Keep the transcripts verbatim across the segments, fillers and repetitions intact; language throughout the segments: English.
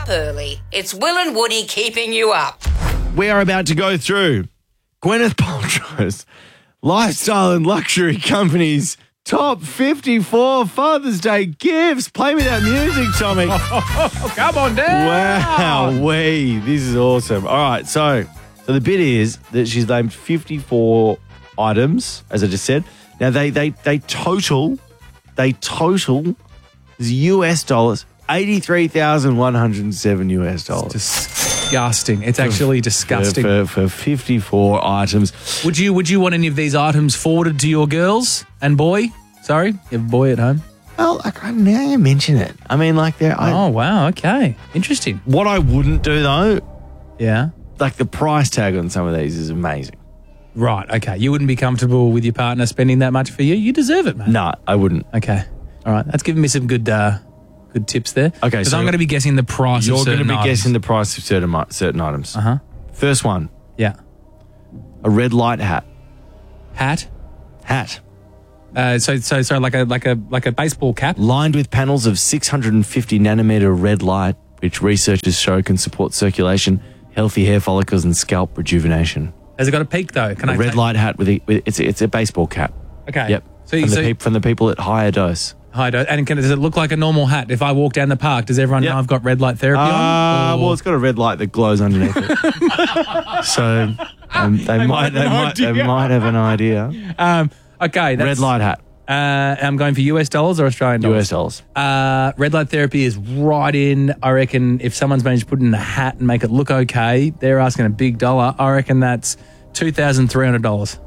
up early. It's Will and Woody keeping you up. We are about to go through Gwyneth Paltrow's Lifestyle and Luxury Company's top fifty-four Father's Day gifts. Play me that music, Tommy. Oh, come on down. Wow, wee. This is awesome. All right, so so the bit is that she's named fifty-four items, as I just said. Now, they they they total, they total U S dollars, eighty-three thousand one hundred seven U S dollars. Disgusting. It's actually disgusting. For, for, for fifty-four items. Would you would you want any of these items forwarded to your girls and boy? Sorry, you have a boy at home. Well, like, now you mention it. I mean, like, they're... I, Oh, wow. Okay. Interesting. what I wouldn't do, though, Yeah. like the price tag on some of these is amazing. Right. Okay. You wouldn't be comfortable with your partner spending that much for you. You deserve it, man. No, I wouldn't. Okay. All right. That's giving me some good uh, good tips there. Okay, Because so I'm going to be guessing the price You're of going certain to be items. guessing the price of certain, mi- certain items. Uh-huh. First one, Yeah. a red light hat. Hat. Hat. Uh, so so so like a like a like a baseball cap. Lined with panels of six hundred fifty nanometer red light, which researchers show can support circulation, healthy hair follicles, and scalp rejuvenation. Has it got a peak though? Can A I red take- light hat with, a, with it's, a, it's a baseball cap. Okay. Yep. So, from, so the peop from the people at higher dose. Hi, do- and can, does it look like a normal hat? If I walk down the park, does everyone Yep. know I've got red light therapy Uh, on? Or- well, it's got a red light that glows underneath it. so um, they, might, they, an might, they idea. might have an idea. um, okay, that's, Red light hat, Uh, I'm going for U S dollars or Australian U dollars. S dollars. Uh, red light therapy is right in. I reckon if someone's managed to put in a hat and make it look okay, they're asking a big dollar. I reckon that's two thousand three hundred dollars.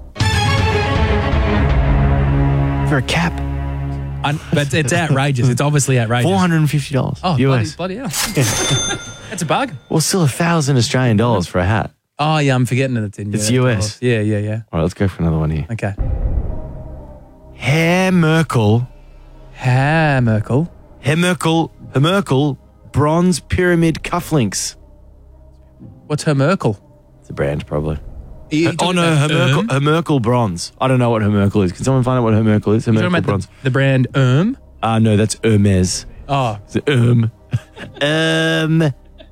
For a cap, But it's outrageous. It's obviously outrageous. four hundred fifty dollars Oh, U bloody, S. bloody hell. That's a bug. Well, still a thousand Australian dollars for a hat. Oh, yeah, I'm forgetting that it's in It's U S U S. dollars. Yeah, yeah, yeah. All right, let's go for another one here. Okay. Herr Merkel, Ha, Merkel. Herr Merkel, Herr Merkel bronze pyramid cufflinks. What's her Merkel? It's a brand, probably. You oh talking no, about Herr Merkel, Erm? Herr Merkel bronze. I don't know what Herr Merkel is. Can someone find out what Herr Merkel is? Herr You're Merkel talking bronze. about the, the brand Erm? Ah, uh, no, that's Hermes. Oh, It's Erm. um.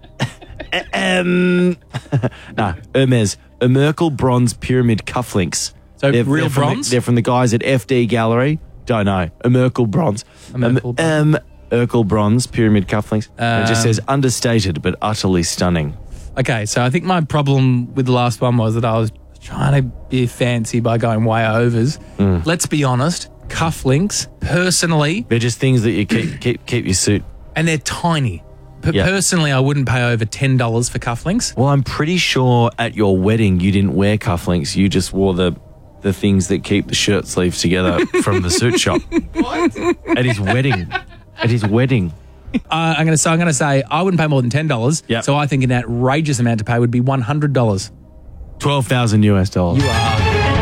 um. no, Hermes. A Merkel bronze pyramid cufflinks. So They're- real they're from the- bronze? they're from the guys at F D Gallery. Don't know. A Merkel bronze. A Merkel Um, um, Urkel bronze pyramid cufflinks. And it just Um, says understated but utterly stunning. okay. So I think my problem with the last one was that I was trying to be fancy by going way overs. Mm. Let's be honest. Cufflinks, personally, They're just things that you keep keep keep your suit. and they're tiny. P- Yeah. Personally, I wouldn't pay over ten dollars for cufflinks. Well, I'm pretty sure at your wedding you didn't wear cufflinks. You just wore the the things that keep the shirt sleeves together from the suit shop. What? At his wedding. At his wedding. Uh, I'm going to so I'm going to say I wouldn't pay more than ten dollars. Yep. So I think an outrageous amount to pay would be one hundred dollars. Twelve thousand U S dollars. You are.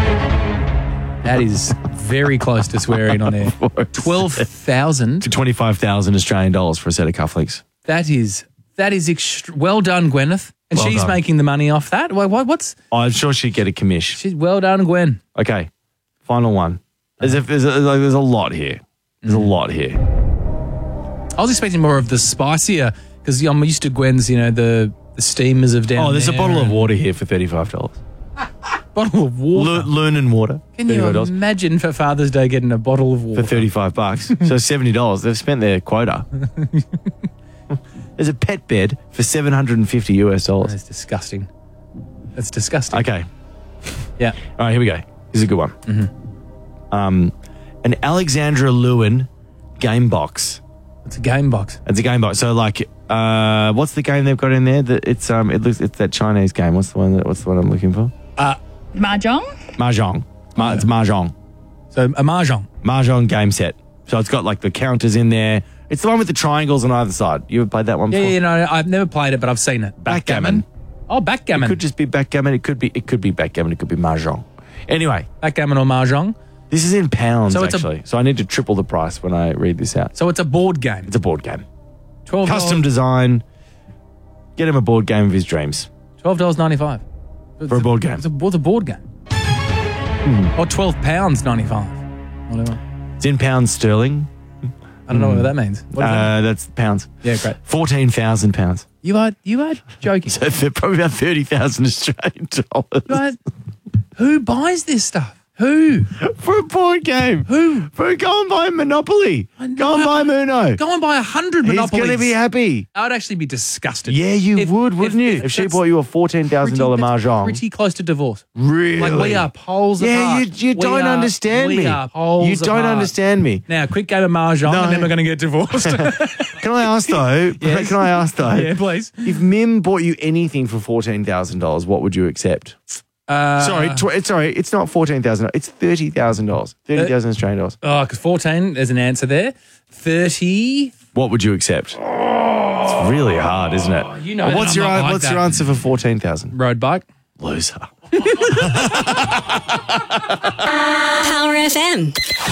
That is very close to swearing on air. Twelve thousand. To twenty-five thousand Australian dollars for a set of cufflinks. That is that is ext- well done, Gwyneth, and Well she's done. making the money off that. What, what what's I'm sure she'd get a commish. she's well done, Gwen. Okay, final one. There's a, there's a, like, there's a lot here. There's a lot here. I was expecting more of the spicier because I'm used to Gwen's, you know, the the steamers of down. Oh, there's a there bottle of and- water here for thirty-five dollars. Bottle of water. Lu- Lunan water. Can you thirty-five dollars. imagine for Father's Day getting a bottle of water For thirty-five bucks. So seventy dollars. They've spent their quota. There's a pet bed for seven hundred fifty U S dollars. That's disgusting. That's disgusting. Okay. Yeah. All right, here we go. This is a good one. Mm-hmm. Um, an Alexandra Lewin game box. It's a game box. It's a game box. So, like, uh, what's the game they've got in there? That it's um, it looks it's that Chinese game. What's the one? That, what's the one I'm looking for? Mahjong? Mahjong. Ma- it's Mahjong. So a mahjong. Mahjong game set. So it's got like the counters in there. It's the one with the triangles on either side. You ever played that one Yeah, before? you know, I've never played it, but I've seen it. Backgammon. Oh, backgammon. It could just be backgammon. It could be it could be backgammon. It could be Mahjong. Anyway, backgammon or mahjong. this is in pounds So it's a- actually. so I need to triple the price when I read this out. So it's a board game. It's a board game. Twelve Custom design. Get him a board game of his dreams. Twelve dollars ninety five For a board game. It's a, what's a board game? Or twelve pounds ninety five. Whatever. It's in pounds sterling. I don't know what that means. What does that Uh, that's pounds. mean? Yeah, great. fourteen thousand pounds. You are you are joking. So they're probably about thirty thousand Australian dollars. You are- who buys this stuff? Who? For a board game. Who? For go and buy Monopoly. I know. Go and buy Muno. Go and buy a hundred He's Monopolies. going to be happy. I would actually be disgusted. Yeah, you If- would, wouldn't if- you? if If, she that's bought you a fourteen thousand dollars pretty- that's mahjong. Pretty close to divorce. Really? Like we are poles Yeah, apart. you, you We don't are- understand we me. are poles You don't apart. understand me. Now, quick game of mahjong, No. and then we're going to get divorced. Can I ask though? Yes. Can I ask though? Yeah, please. If Mim bought you anything for fourteen thousand dollars, what would you accept? Uh, sorry, tw- sorry, it's not fourteen thousand dollars. It's thirty thousand dollars. Thirty thousand Australian dollars. Oh, because fourteen, there's an answer there. thirty. What would you accept? It's really hard, isn't it? you know that What's I'm your not like What's that. your answer for fourteen thousand? Road bike. Loser. Power F M.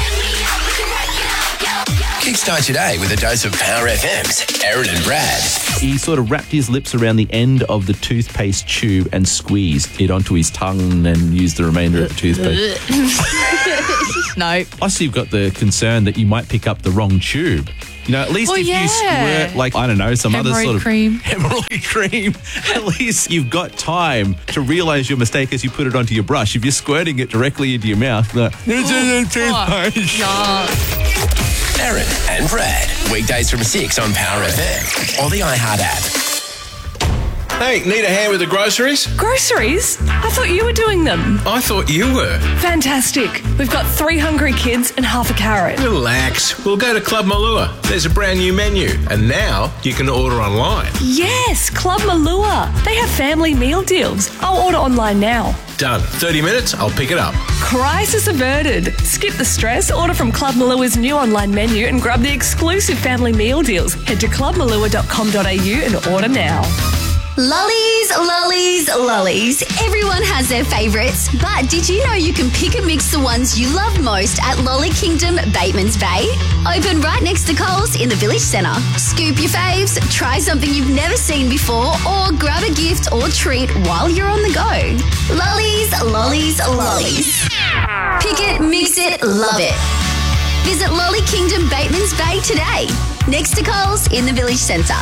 Kickstart your day with a dose of Power F M's Aaron and Brad. He sort of wrapped his lips around the end of the toothpaste tube and squeezed it onto his tongue and used the remainder of the toothpaste. No. Plus, you've got the concern that you might pick up the wrong tube. You know, at least Oh, if yeah. you squirt, like, I don't know, some other Hemorrhoid sort of cream. hemorrhoid cream, at least you've got time to realise your mistake as you put it onto your brush. If you're squirting it directly into your mouth, like, it's in the toothpaste. Nah. Aaron and Brad. Weekdays from six on Power F M or the iHeart app. Hey, need a hand with the groceries? Groceries? I thought you were doing them. I thought you were. Fantastic. We've got three hungry kids and half a carrot. Relax. We'll go to Club Malua. There's a brand new menu. And now you can order online. Yes, Club Malua. They have family meal deals. I'll order online now. Done. thirty minutes, I'll pick it up. Crisis averted. Skip the stress, order from Club Malua's new online menu and grab the exclusive family meal deals. Head to club malua dot com dot a u and order now. Lollies, lollies, lollies. Everyone has their favourites, but did you know you can pick and mix the ones you love most at Lolly Kingdom, Bateman's Bay? Open right next to Coles in the Village Centre. Scoop your faves, try something you've never seen before, or grab a gift or treat while you're on the go. Lollies, lollies, lollies. Pick it, mix it, love it. Visit Lolly Kingdom, Bateman's Bay today, next to Coles in the Village Centre.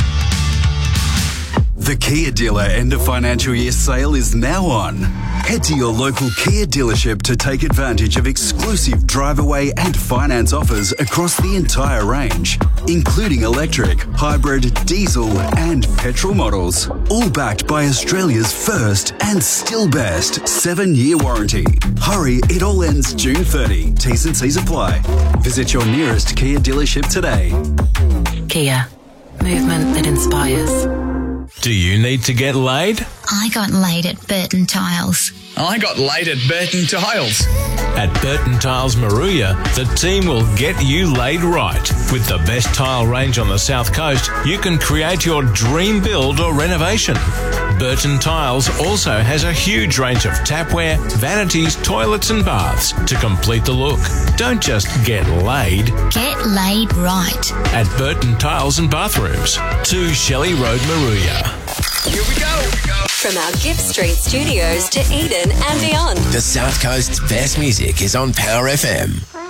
The Kia dealer end of financial year sale is now on. Head to your local Kia dealership to take advantage of exclusive drive-away and finance offers across the entire range, including electric, hybrid, diesel and petrol models. All backed by Australia's first and still best seven-year warranty. Hurry, it all ends June thirtieth. T's and C's apply. Visit your nearest Kia dealership today. Kia. Movement that inspires. Do you need to get laid? I got laid at Burton Tiles. I got laid at Burton Tiles. At Burton Tiles Maruya, the team will get you laid right. With the best tile range on the South Coast, you can create your dream build or renovation. Burton Tiles also has a huge range of tapware, vanities, toilets and baths to complete the look. Don't just get laid. Get laid right. At Burton Tiles and Bathrooms, two Shelley Road, Maruya. Here we go. From our Gift Street studios to Eden and beyond. The South Coast's best music is on Power F M.